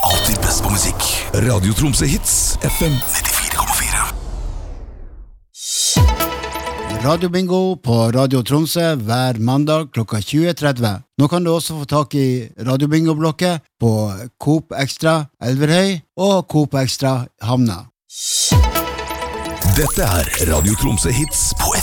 Alltid best på musikk. Radio Tromsø Hits, FM 94,4. Radio Bingo på Radio Tromsø hver mandag klokka 20.30. Nå kan du også få tak i Radio Bingo-blokket på Coop Extra Elverhøy og Coop Extra Havna. Dette Radio Tromsø Hits på